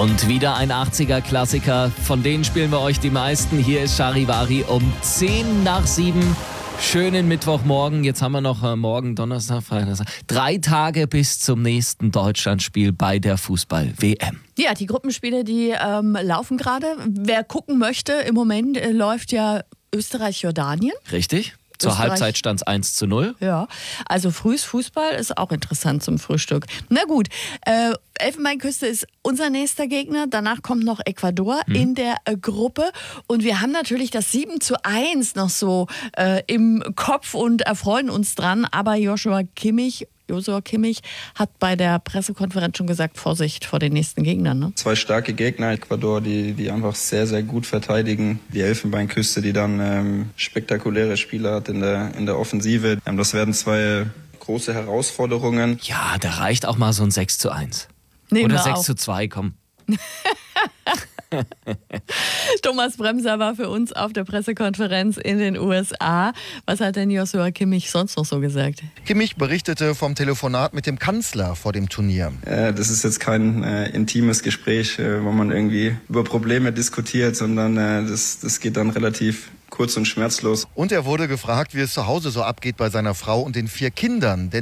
Und wieder ein 80er-Klassiker, von denen spielen wir euch die meisten. Hier ist Charivari um 7:10. Schönen Mittwochmorgen. Jetzt haben wir noch morgen, Donnerstag, Freitag. 3 Tage bis zum nächsten Deutschlandspiel bei der Fußball-WM. Ja, die Gruppenspiele, die laufen gerade. Wer gucken möchte, im Moment läuft ja Österreich-Jordanien. Richtig? Zur Halbzeit stand es 1:0. Ja, also frühes Fußball ist auch interessant zum Frühstück. Na gut, Elfenbeinküste ist unser nächster Gegner. Danach kommt noch Ecuador in der Gruppe. Und wir haben natürlich das 7:1 noch so im Kopf und erfreuen uns dran. Aber Joshua Kimmich hat bei der Pressekonferenz schon gesagt, Vorsicht vor den nächsten Gegnern. Ne? 2 starke Gegner, Ecuador, die einfach sehr, sehr gut verteidigen. Die Elfenbeinküste, die dann spektakuläre Spieler hat in der Offensive. Das werden 2 große Herausforderungen. Ja, da reicht auch mal so ein 6:1. Nehmen Oder wir 6:2, komm. Thomas Bremser war für uns auf der Pressekonferenz in den USA. Was hat denn Joshua Kimmich sonst noch so gesagt? Kimmich berichtete vom Telefonat mit dem Kanzler vor dem Turnier. Das ist jetzt kein intimes Gespräch, wo man irgendwie über Probleme diskutiert, sondern das geht dann relativ kurz und schmerzlos. Und er wurde gefragt, wie es zu Hause so abgeht bei seiner Frau und den 4 Kindern. Denn